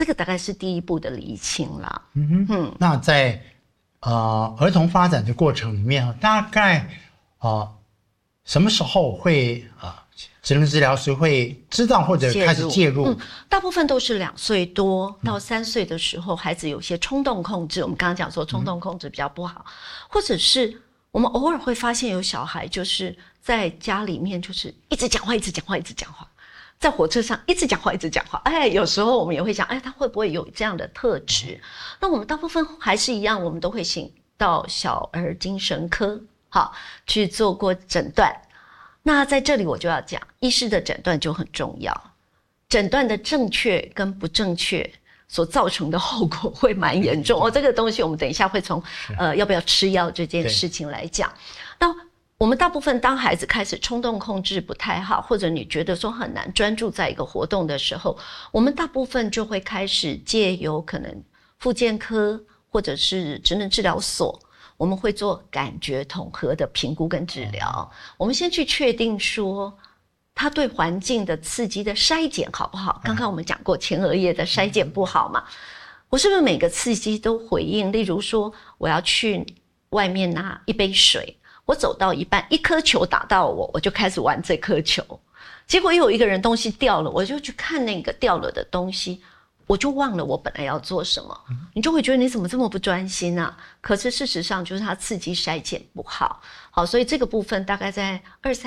这个大概是第一步的厘清啦。 那在儿童发展的过程里面，大概什么时候会职能治疗师会知道或者开始介入？ 大部分都是2岁多到3岁的时候，孩子有些冲动控制，我们刚刚讲说冲动控制比较不好，或者是我们偶尔会发现有小孩就是在家里面就是一直讲话，在火车上一直讲话，有时候我们也会想，他会不会有这样的特质？那我们大部分还是一样，我们都会请到小儿精神科去做过诊断。那在这里我就要讲，医师的诊断就很重要，诊断的正确跟不正确所造成的后果会蛮严重这个东西我们等一下会从要不要吃药这件事情来讲。那我们大部分当孩子开始冲动控制不太好，或者你觉得说很难专注在一个活动的时候，我们大部分就会开始借由可能复健科或者是职能治疗所，我们会做感觉统合的评估跟治疗。我们先去确定说他对环境的刺激的筛检好不好。刚刚我们讲过前额叶的筛检不好嘛，我是不是每个刺激都回应？例如说我要去外面拿一杯水，我走到一半一颗球打到我就开始玩这颗球，结果又有一个人东西掉了，我就去看那个掉了的东西，我就忘了我本来要做什么。你就会觉得你怎么这么不专心啊？可是事实上就是他刺激筛检不好。好，所以这个部分大概在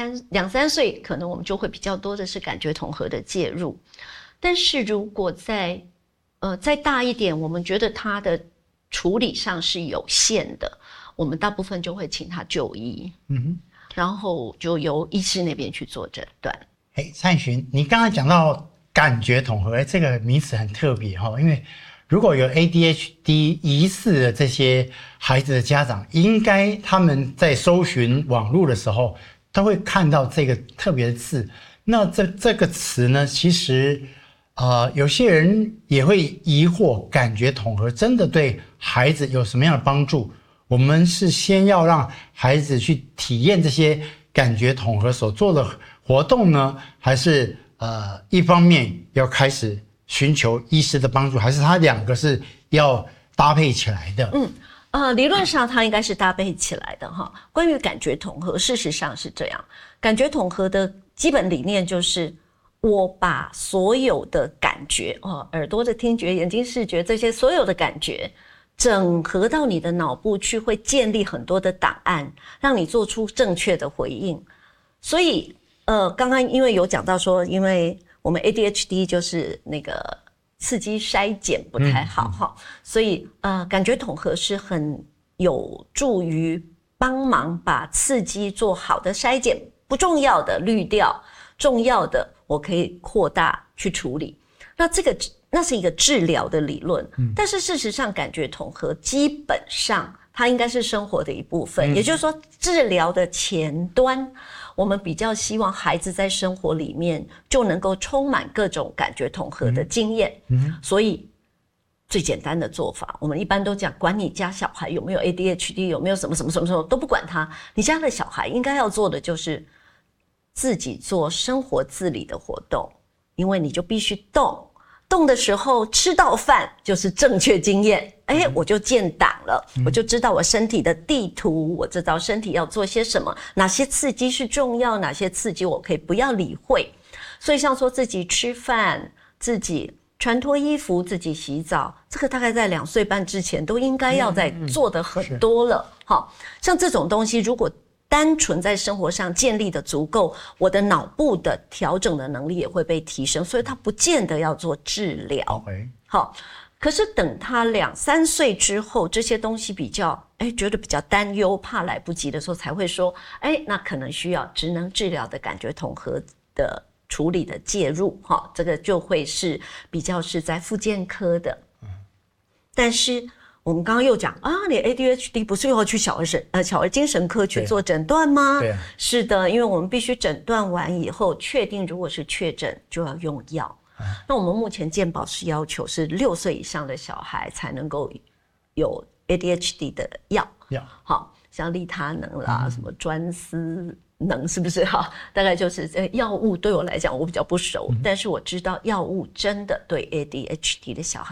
2、3岁可能我们就会比较多的是感觉统合的介入。但是如果再大一点，我们觉得他的处理上是有限的，我们大部分就会请他就医，然后就由医师那边去做诊断。 蔡寻，你刚才讲到感觉统合，这个名词很特别因为如果有 ADHD 疑似的这些孩子的家长，应该他们在搜寻网络的时候都会看到这个特别的字。那这个词呢，其实有些人也会疑惑，感觉统合真的对孩子有什么样的帮助？我们是先要让孩子去体验这些感觉统合所做的活动呢，还是一方面要开始寻求医师的帮助，还是他2个是要搭配起来的？ 理论上它应该是搭配起来的哈。关于感觉统合，事实上是这样，感觉统合的基本理念就是我把所有的感觉耳朵的听觉、眼睛视觉这些所有的感觉整合到你的脑部去，会建立很多的档案，让你做出正确的回应。所以刚刚因为有讲到说，因为我们 ADHD 就是那个刺激筛检不太好所以感觉统合是很有助于帮忙把刺激做好的筛检，不重要的滤掉，重要的我可以扩大去处理。那是一个治疗的理论，但是事实上感觉统合基本上它应该是生活的一部分，也就是说治疗的前端，我们比较希望孩子在生活里面就能够充满各种感觉统合的经验。所以最简单的做法，我们一般都讲，管你家小孩有没有 ADHD， 有没有什么都不管他，你家的小孩应该要做的就是自己做生活自理的活动，因为你就必须动的时候吃到饭就是正确经验，我就建档了，我就知道我身体的地图，我知道身体要做些什么，哪些刺激是重要，哪些刺激我可以不要理会。所以像说自己吃饭、自己穿脱衣服、自己洗澡，这个大概在2岁半之前都应该要在做的很多了。像这种东西如果单纯在生活上建立的足够，我的脑部的调整的能力也会被提升，所以他不见得要做治疗。好，可是等他2、3岁之后，这些东西比较觉得比较担忧，怕来不及的时候，才会说那可能需要职能治疗的感觉统合的处理的介入。这个就会是比较是在复健科的。但是我们刚刚又讲你 ADHD 不是又要去小儿精神科去做诊断吗？ 对啊， 是的，因为我们必须诊断完以后确定，如果是确诊就要用药。那我们目前健保是要求是6岁以上的小孩才能够有 ADHD 的药，好，像利他能啦，什么专思能，是不是大概就是药物对我来讲我比较不熟，但是我知道药物真的对 ADHD 的小孩